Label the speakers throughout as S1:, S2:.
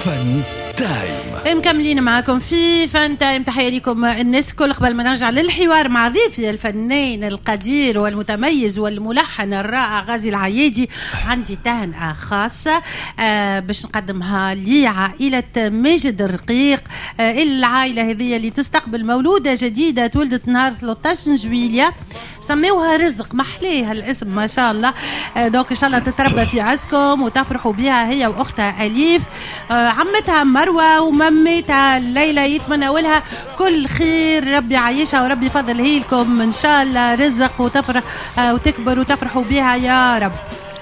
S1: فن تايم.
S2: مكملين معكم في فن تايم. تحية لكم الناس الكل. قبل ما نرجع للحوار مع ضيفي الفنان القدير والمتميز والملحن الرائع غازي العيادي، عندي تهنئة خاصة باش نقدمها لعائلة ماجد الرقيق. العائلة هذه اللي تستقبل مولودة جديدة تولدت نهار 13 جويلية، سميوها رزق، محليها الاسم ما شاء الله. دونك ان شاء الله تتربى في عزكم وتفرحوا بها هي واختها اليف، عمتها مروه وممتها ليلى، يتمنوا لها كل خير، ربي يعيشها وربي يفضل لكم ان شاء الله رزق وتفرح وتكبر وتفرحوا بها يا رب.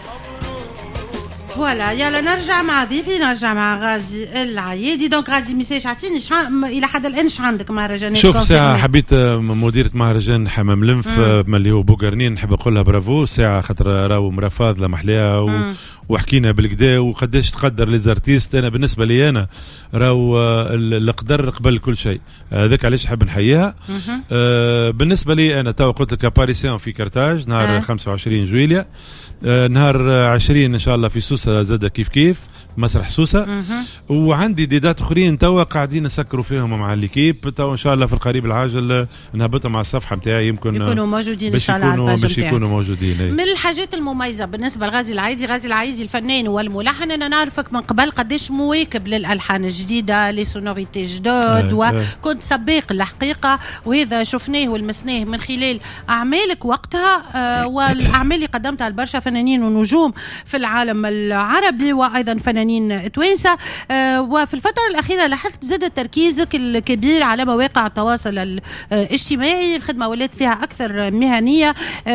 S2: فوالا يلا نرجع مع ضيفي، نرجع مع غازي العيادي. دونك غازي ميساج عطيني الى حد الان ايش عندك مهرجانات؟
S3: شوف ساعه حبيت مديره مهرجان حمام لنف اللي هو بوغرنين، نحب نقول لها برافو ساعه، خاطر راهو مرا فاضله محليها وحكينا بالكدا وقداش تقدر ليزارتيست. انا بالنسبه لي انا راهو القدر قبل كل شيء، هذاك علاش نحب نحييها. بالنسبه لي انا تو قلت لك اباريسيون في كرتاج نهار 25 جويلية، نهار 20 ان شاء الله في سوسه زاده كيف مسرح سوسه، وعندي ديدات اخرين توا قاعدين نسكروا فيهم مع الليكيب. تو ان شاء الله في القريب العاجل نهبطها مع الصفحه نتاعي، يمكن يكونوا
S2: موجودين ان شاء الله
S3: باش يكونوا موجودين.
S2: من الحاجات المميزه بالنسبه لغازي العيادي، غازي العيادي الفنان والملحن، انا نعرفك من قبل قداش مواكب للالحان الجديده، لي سونوريتي جدد، وكنت سباق الحقيقه، وهذا شفناه ولمسناه من خلال اعمالك وقتها والاعمال اللي قدمتها لبرشا فنانين ونجوم في العالم العربي وايضا فنانين توانسه. وفي الفتره الاخيره لاحظت زاد تركيزك الكبير على مواقع التواصل الاجتماعي، الخدمه ولات فيها اكثر مهنيه،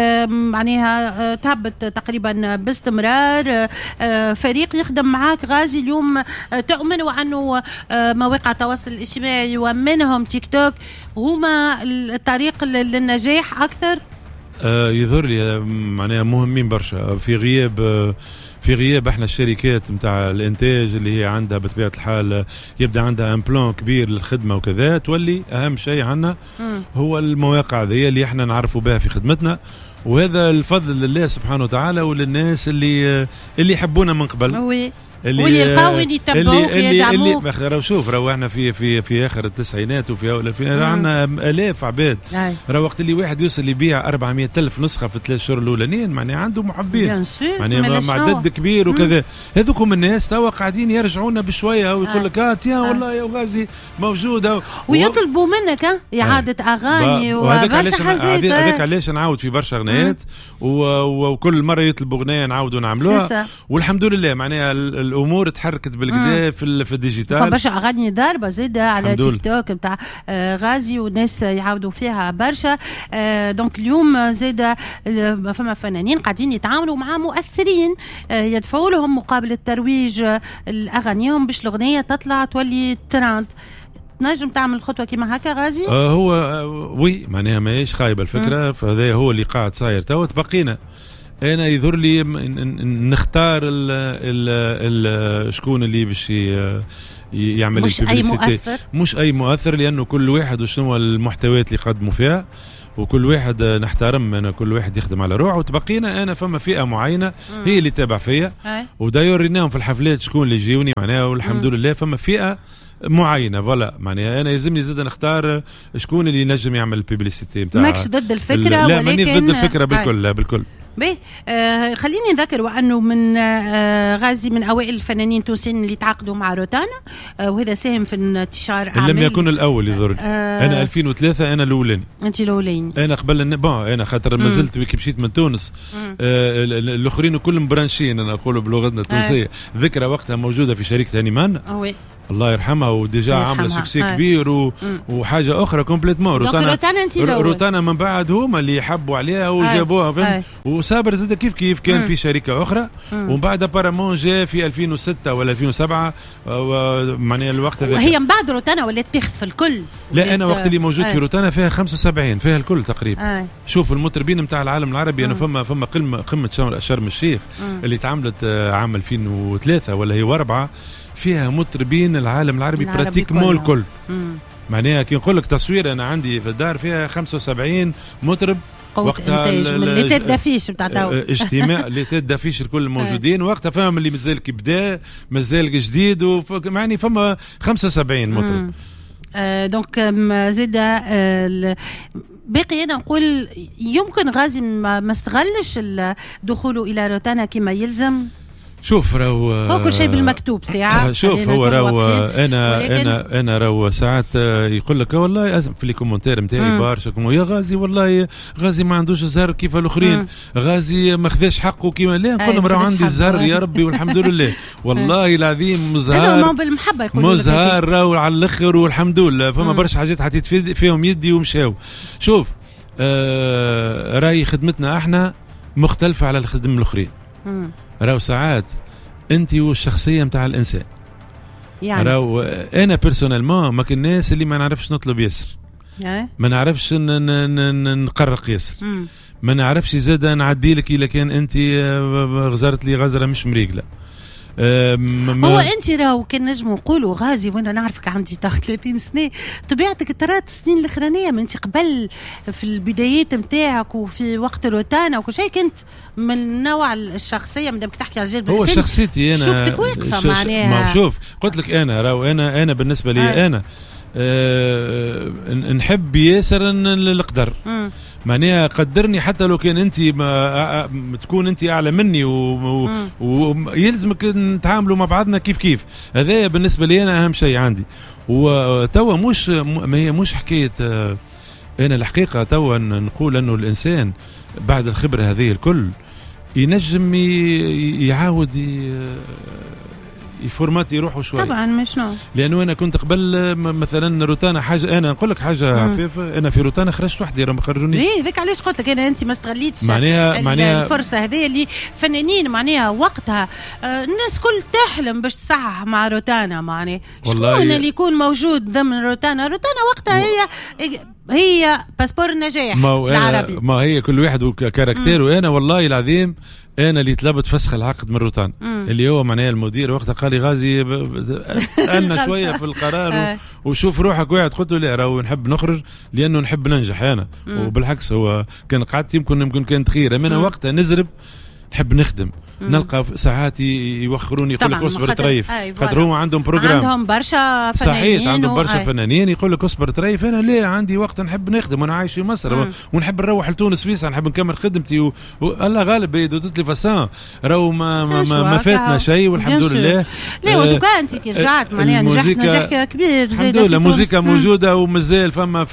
S2: معناها تهبط تقريبا باستمرار، فريق يخدم معاك غازي اليوم. تؤمن وانه مواقع التواصل الاجتماعي ومنهم تيك توك هما الطريق للنجاح اكثر؟
S3: يظهر لي معناها مهمين برشا في غياب احنا الشركات نتاع الانتاج اللي هي عندها بطبيعه الحال يبدا عندها ان بلان كبير للخدمه وكذا، تولي اهم شيء عندنا هو المواقع ذي اللي احنا نعرفوا بها في خدمتنا، وهذا الفضل لله سبحانه وتعالى وللناس اللي يحبونا من قبل،
S2: واللي يلقاو يتبعوك ويدعموك.
S3: راهو شوف راهو احنا في اخر التسعينات وفي اول عندنا الاف عباد، راهو وقت اللي واحد يوصل يبيع 400,000 نسخه في 3 شهور الاولانيين معناها عنده محبين، معناها معدد كبير وكذا. هذوكم الناس توا قاعدين يرجعونا بشويه ويقول لك تيا والله يا غازي موجوده
S2: ويطلبوا منك اعاده اغاني وبرشا حاجات.
S3: هذاك علاش نعاود في برشا غنيات وكل مره يطلبوا غنايه نعاودوا نعملوها، والحمد لله معناها الامور تحركت بالكدا في الديجيتال.
S2: فبرشا اغاني ضاربه زاده على تيك توك نتاع غازي والناس يعاودوا فيها برشا. دونك اليوم زاده فما فنانين قاعدين يتعاملوا مع مؤثرين يدفعوا لهم مقابل الترويج الاغانيهم باش الاغنيه تطلع تولي ترند. نجم تعمل خطوه كيما هكا غازي؟
S3: هو وي معناها ماهيش خايبه الفكره، فهذا هو اللي قاعد صاير توا. تبقينا انا يظهر لي نختار شكون اللي باش يعمل الببليسيتي، مش اي مؤثر، لانه كل واحد وشنو المحتويات اللي يقدموا فيها، وكل واحد نحترم، انا كل واحد يخدم على روحه. وتبقينا انا فما فئه معينه هي اللي تابع فيا، ودا يوريناهم في الحفلات شكون اللي يجيوني معناها، والحمد لله فما فئه معينه فوالا. معناها انا يلزمني زاد نختار شكون اللي ينجم يعمل الببليسيتي نتاع.
S2: ماكش ضد الفكره؟
S3: لا ماني ضد الفكره بالكل، لا بالكل.
S2: بيه خليني نذكر وأنه من غازي من أوائل الفنانين التونسيين اللي تعاقدوا مع روتانا، وهذا ساهم في انتشار أعمال.
S3: لم يكن الأول يضر. أنا 2003 أنا الأولاني.
S2: أنت الأولاني.
S3: أنا قبل أنا خاطر ما زلت كي مشيت من تونس الآخرين كلهم برانشين، أنا أقول بلغتنا التونسية. ذكرى وقتها موجودة في شركة هانيمان الله يرحمها، وديجا عامله سكسي كبير وحاجه اخرى كومبليتمون. روتانا من بعد هما اللي يحبوا عليها وجابوها فهمت. وصابر زاد كيف كان في شركه اخرى، ومن بعد بارامون جاء في 2006 ولا 2007 معناها الوقت هذا.
S2: وهي من بعد روتانا ولات تاخذ في الكل.
S3: لا انا وقت اللي موجود في روتانا فيها 75 فيها الكل تقريبا. شوف المطربين نتاع العالم العربي، انا فما قمه شرم الشيخ اللي تعملت عام 2003 ولا هي 4 فيها مطربين العالم العربي براتيك مول كل. معناها كي نقول لك تصوير انا عندي في الدار فيها 75 مطرب
S2: قوة إنتاج من اللي تدفيش بتاع تو
S3: اجتماع اللي تدفيش الكل موجودين وقتها فهم اللي مازال كيبدا مازال جديد يعني فما 75 مطرب.
S2: دونك زاد باقي أنا نقول يمكن غازي ما استغلش دخوله إلى روتانا كما يلزم.
S3: شوف راهو
S2: كل شيء بالمكتوب ساعة.
S3: شوف هو راهو انا راهو ساعات يقول لك والله في الكومنتير نتاعي برشا يا غازي والله غازي ما عندوش زهر كيف الاخرين غازي ما خذاش حقه كيما لا نقول لهم راهو عندي زهر يا ربي والحمد لله والله العظيم مزهر
S2: بالمحبة
S3: مزهر راهو على الاخر والحمد لله فما برشا حاجات حطيت فيهم يدي ومشاو. شوف راهي خدمتنا احنا مختلفة على الخدم الاخرين. راهو ساعات انت والشخصيه نتاع الانسان يعني راهو انا بيرسونيلمون ما كناس اللي ما نعرفش نطلب ياسر ما نعرفش نقرق ياسر ما نعرفش زاد نعدي لك الا كان انت غزرت لي غزره مش مريقله.
S2: هو انت راهو كان نجم نقولوا غازي وانا نعرفك عندي 30 سنه طبيعتك ترى السنين الاخرانيه من انت قبل في البدايات نتاعك وفي وقت روتانا وكل شيء كنت من نوع الشخصيه مادام تحكي على الجانب
S3: هو شخصيتي انا
S2: شفتك واقفه معناها
S3: شوف قلت لك انا راهو انا بالنسبه لي انا نحب ياسر القدر معناها قدرني حتى لو كان انت تكون انت اعلى مني ويلزمك نتعاملوا مع بعضنا كيف هذا بالنسبه لي انا اهم شيء عندي. وتوا ما هي مش حكايه انا الحقيقه توا نقول انه الانسان بعد الخبره هذه الكل ينجم يعاود يفورماتي يروحوا شوي
S2: طبعا مش نوع
S3: لانه انا كنت قبل مثلا روتانا حاجه انا نقول لك حاجه عفيفه انا في روتانا خرجت وحدي راهم خرجوني
S2: ليه ذاك علاش قلت لك انت ما استغليتش
S3: معناها
S2: الفرصه هذه اللي فنانين معناها وقتها الناس كل تحلم باش تصحح مع روتانا معناها شكون اللي يكون موجود ضمن روتانا وقتها هي باسبور النجاح العربي
S3: ما هي كل واحد وكاركتير وانا والله العظيم انا اللي طلبت فسخ العقد من روتانا اللي هو معناه المدير وقتها قال لي غازي انا شويه في القرار وشوف روحك واحد قلت له لا راهو نحب نخرج لانه نحب ننجح انا وبالعكس هو كان قعدت يمكن كانت خيره انا وقتها نزرب نحب نخدم نلقى ساعات يوخروني يقول لك اصبر تريف خاطر هما عندهم بروجرام
S2: عندهم برشا فنانين
S3: صحيح عندهم برشا فنانين يقول لك اصبر تريف انا ليه عندي وقت نحب نخدم وانا عايش في مصر ونحب نروح لتونس سويسرا نحب نكمل خدمتي الله غالب دوت لي فاسان راهو ما فاتنا شيء والحمد لله.
S2: لا ودوكا انت كي رجعت معناها نجاح كبير
S3: الحمد لله الموسيقى موجوده ومازال فما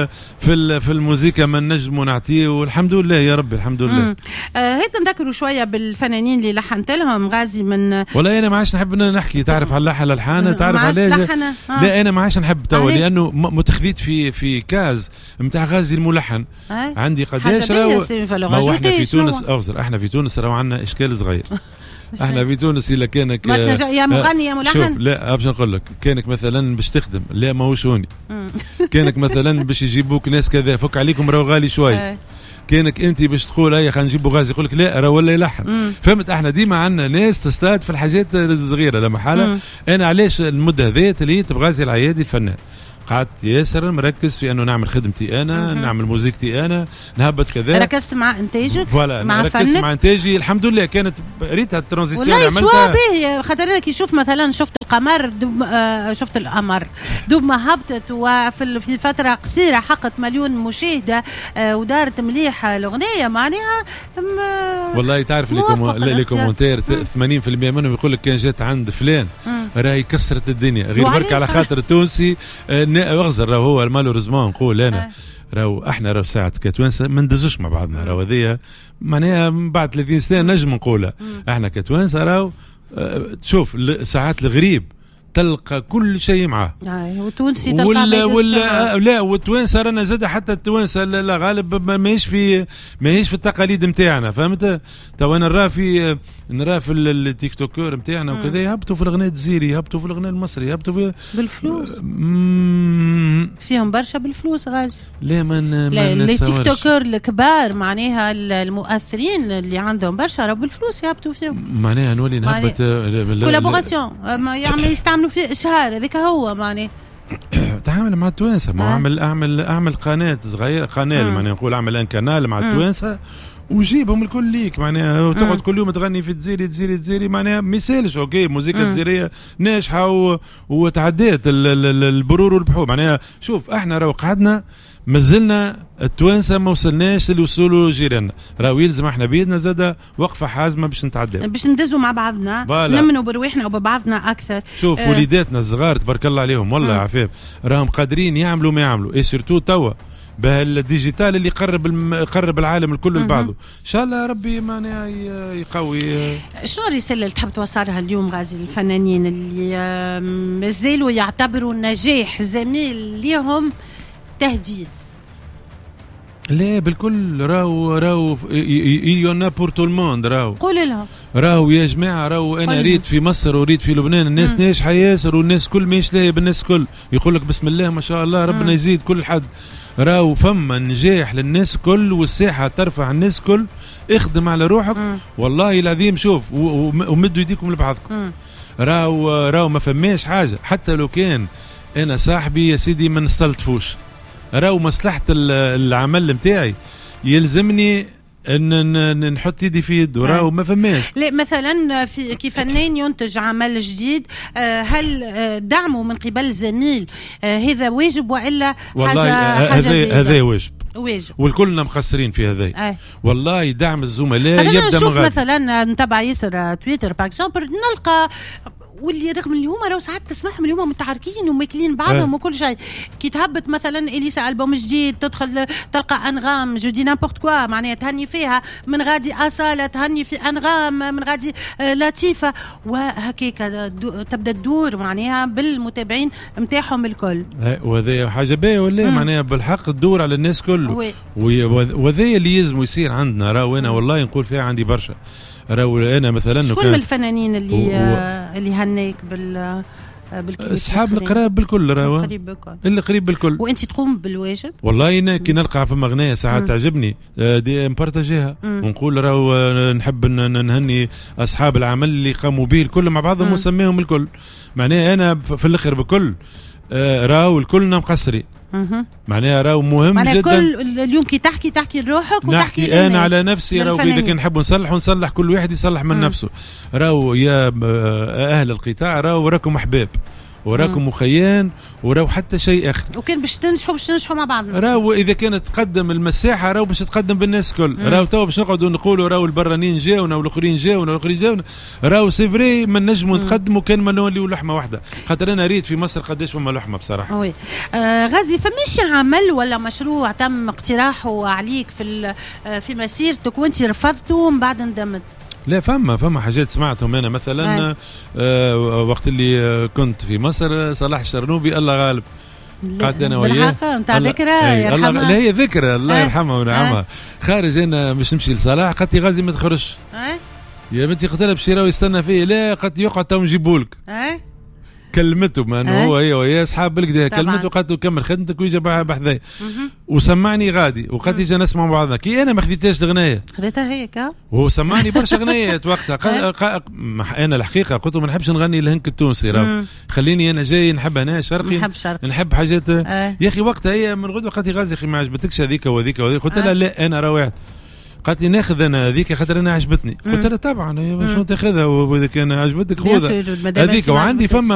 S3: في الموسيقى ما نجموا نعطيه والحمد لله يا ربي الحمد لله.
S2: هيك نذكروا شويه بالفنانين اللي لحنت لهم غازي من
S3: والله انا ما عادش نحب نحكي تعرف على اللحن الالحان تعرف عليه لا انا ما عادش نحب توا لانه متخذيت في كاز نتاع غازي الملحن عندي قداش راهو ما احنا في تونس احنا في تونس راهو عندنا اشكال صغير احنا في تونس الا كانك
S2: يا مغني يا ملحن
S3: شوف لا باش نقول لك كانك مثلا باش تخدم لا ماهوش هوني كانك مثلا باش يجيبوك ناس كذا فك عليكم راهو غالي شوي كانك انت باش تقول هيا خلينا نجيبوا غازي يقول لك لا راه ولا يلحن فهمت احنا ديما عندنا ناس تستاد في الحاجات الصغيره لا محاله. انا علاش المده هذيت اللي غازي العيادي الفنان قعدت ياسر مركز في انه نعمل خدمتي انا نعمل موسيقتي انا نهبط كذا
S2: ركزت مع انتاجك
S3: مع ركزت فنك. مع انتاجي الحمد لله كانت ريتها الترانزيسيون
S2: اللي عملتها والله خاطر كي يشوف مثلا شفت القمر شفت القمر دوب ما هبطت وفي فتره قصيره حققت 1,000,000 مشاهده ودارت مليح الاغنيه معناها
S3: والله تعرف لي كومنتير 80% منهم يقول لك كان جات عند فلان راهي كسرت الدنيا غير برك على خاطر التونسي اغزر راهو هو مالوريزمون نقول انا راهو احنا راهو ساعه كتوانسه ما ندزوش مع بعضنا راهو هذيا معناها بعد 30 سنه نجم نقولها احنا كتوانسه راهو تشوف ساعات الغريب تلقى كل شيء معاه
S2: وتونسي تلقى
S3: لا والتوانسه رانا زاد حتى التوانسه لا غالب ماهيش في التقاليد نتاعنا فهمت تو انا نرى في التيك توكر نتاعنا وكذا يهبطوا في الاغنيه الجزيري يهبطوا في الاغنيه المصري يهبطوا في
S2: بالفلوس فيهم برشا بالفلوس غازي
S3: لا
S2: التيك توكر الكبار معناها المؤثرين اللي عندهم برشا راهو بالفلوس يهبطوا فيهم
S3: معناها نولي نهبط
S2: كولابوراسيون يعني يستعملوا في اشهار هذاك هو معناه
S3: نتعامل مع التوانسه، ما اعمل قناه صغيره، قناه معناها نقول اعمل ان كانال مع التوانسه وجيبهم الكل ليك معناها، وتقعد كل يوم تغني في تزيري معناها ما يسالش. اوكي موسيقى تزيريه ناجحه وتعديت البرور والبحور معناها. شوف احنا راهو قعدنا مازلنا التوانسه ما وصلناش اللي وصلوا جيراننا، راهو يلزم احنا بيدنا زاده وقفه حازمه باش نتعداو،
S2: باش ندزوا مع بعضنا، نمنوا برواحنا وببعضنا اكثر.
S3: شوف وليداتنا الصغار تبارك الله عليهم والله عفاف، راهم قادرين يعملوا ما يعملوا، اي سورتو توا بالديجيتال اللي يقرب العالم الكل لبعضه. ان شاء الله ربي معناها يقوي.
S2: شنو الرساله اللي تحب توصلها اليوم غازي الفنانين اللي مازالوا يعتبروا النجاح زميل ليهم تهديد؟
S3: لا بالكل، راهو يونا بور تو الموند، راهو
S2: قول لهم
S3: راهو يا جماعه، راهو انا ريت في مصر وريت في لبنان الناس ناجحه ياسر، والناس كل ماهيش لاهيه بالناس كل، يقول لك بسم الله ما شاء الله ربنا يزيد كل حد. راهو فما نجاح للناس كل، والساحه ترفع الناس كل، اخدم على روحك والله العظيم. شوف ومدوا يديكم لبعضكم. راهو ما فماش حاجه، حتى لو كان انا صاحبي يا سيدي ما نستلطفوش، راهو مصلحه العمل نتاعي يلزمني ان نحط يدي في يده، راهو ما فماش.
S2: لا مثلا في كفنان ينتج عمل جديد، هل دعمه من قبل زميل هذا واجب والا حاجه
S3: هذا واجب والكلنا مقصرين في هذا. والله دعم الزملاء يبدا من
S2: نشوف مثلا نتابع ياسر تويتر باغ اكزومبل، نلقى واللي رغم اللي هما راهو ساعات تسمعهم اللي هما متعاركين وماكلين بعضهم وكل شيء، كي تهبط مثلا اليسا البوم جديد تدخل تلقى انغام جودي نامبورت كوا معناها تهني فيها، من غادي اصاله تهني في انغام، من غادي لطيفه، وهكيك تبدا تدور معناها بالمتابعين نتاعهم الكل.
S3: وهذا حاجه باهيه ولا معناها بالحق تدور على الناس كله، وهذا اللي يلزم يصير عندنا. راهو انا والله نقول فيها عندي برشا. راهو انا مثلا
S2: شكون من الفنانين اللي هنيك بالكليب؟
S3: اصحاب القراب بالكل، راهو اللي قريب بالكل،
S2: وانت تقوم بالواجب.
S3: والله انا كي نلقى في مغنيه ساعات تعجبني دي مبارتاجيها ونقول راهو نحب نهني اصحاب العمل اللي قاموا به الكل مع بعضهم وسميهم الكل. معناها انا في الاخر بكل راهو الكلنا مقصرين. معناها راهو مهم جدا.
S2: كل اليوم كي تحكي لروحك وتحكي للناس.
S3: انا على نفسي راهو اذا كان نحب نصلح كل واحد يصلح من نفسه. راهو يا اهل القطاع راهو راكم احباب وراكم مخيان وراو حتى شيء اخر،
S2: وكان باش تنجحوا مع بعضنا.
S3: راهو اذا كانت تقدم المساحه راهو باش تقدم بالناس كل. راهو تو باش نقعدوا نقولوا راهو البرانيين جاونا والاخرين جاونا راهو سي فري ما نجموا نقدموا كان ما نوليو لحمه واحده، خاطر انا ريت في مصر قداش فما لحمه بصراحه.
S2: وي غازي، فماشي عمل ولا مشروع تم اقتراحه عليك في مسيرتك وانت رفضته ومن بعد ندمت؟
S3: لا فما حاجات سمعتهم انا مثلا وقت اللي كنت في مصر صلاح الشرنوبي الله غالب، قعدت انا وياه
S2: نتاع ذكرى يرحمها.
S3: لا هي ذكرى الله يرحمها ونعمها. خارج انا باش نمشي لصلاح قالت لي غازي ما تخرجش يا بنتي، قلت لها بشي راهو يستنى فيه. لا قالت لي يقعد تو نجيبولك. كلمته من هو هي ويا اصحاب بالكدا، كلمته قالت له كمل خدمتك ويجي بحذاي وسمعني غادي، وقالت لي جا نسمع بعضنا. كي انا ما خديتهاش الغنايه، خديتها
S2: هيك
S3: وهو سمعني برشا غنايات وقتها. انا الحقيقه قلت له ما نحبش نغني الهنك التونسي، راهو خليني انا جاي نحب انا شرقي، نحب حاجات يا اخي. وقتها هي من غدوه قالت لي غازي اخي ما عجبتكش هذيك وهذيك وهذيك، قلت لها لا انا روعت. قالت لي ناخذ انا هذيك خاطر انا عجبتني. قلت لها طبعا شنو تاخذها واذا كان عجبتك خذها هذيك. وعندي فما